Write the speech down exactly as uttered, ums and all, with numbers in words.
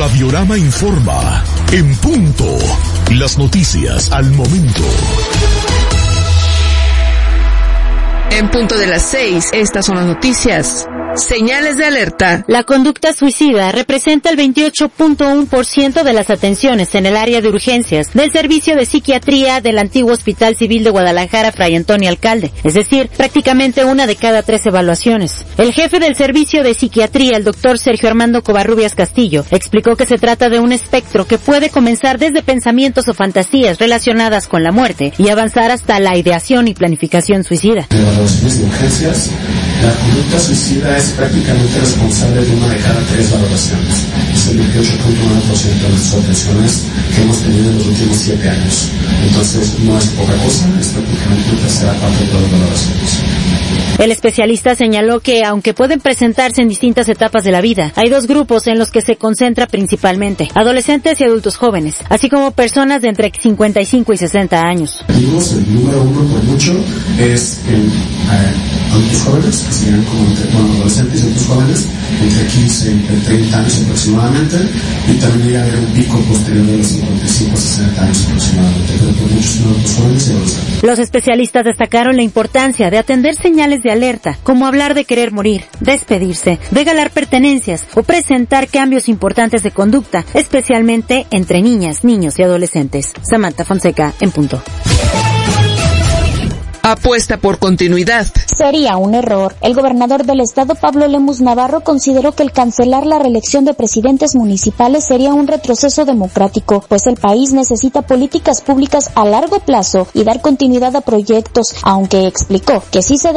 Radiorama informa. En punto. Las noticias al momento. En punto de las seis, estas son las noticias. Señales de alerta. La conducta suicida representa el veintiocho punto uno por ciento de las atenciones en el área de urgencias del servicio de psiquiatría del antiguo Hospital Civil de Guadalajara Fray Antonio Alcalde, es decir, prácticamente una de cada tres evaluaciones. El jefe del servicio de psiquiatría, el doctor Sergio Armando Covarrubias Castillo, explicó que se trata de un espectro que puede comenzar desde pensamientos o fantasías relacionadas con la muerte y avanzar hasta la ideación y planificación suicida. En evaluaciones de urgencias, la conducta suicida es prácticamente responsable de una de cada tres valoraciones. Es el veintiocho punto nueve por ciento de las atenciones que hemos tenido en los últimos siete años. Entonces, no es poca cosa, es prácticamente una tercera parte de todas las valoraciones. El especialista señaló que, aunque pueden presentarse en distintas etapas de la vida, hay dos grupos en los que se concentra principalmente: adolescentes y adultos jóvenes, así como personas de entre cincuenta y cinco y sesenta años. Digamos, el número uno por mucho es el eh, adultos jóvenes, que serían como entre, bueno, adolescentes y adultos jóvenes, entre quince y treinta años aproximadamente, y también llega a haber un pico posterior de los cincuenta y cinco a sesenta años aproximadamente, pero por muchos son adultos jóvenes y adolescentes. Los especialistas destacaron la importancia de atender señales de alerta, como hablar de querer morir, despedirse, regalar pertenencias o presentar cambios importantes de conducta, especialmente entre niñas, niños y adolescentes. Samantha Fonseca, en punto. Apuesta por continuidad. Sería un error. El gobernador del estado, Pablo Lemus Navarro, consideró que el cancelar la reelección de presidentes municipales sería un retroceso democrático, pues el país necesita políticas públicas a largo plazo y dar continuidad a proyectos, aunque explicó que sí se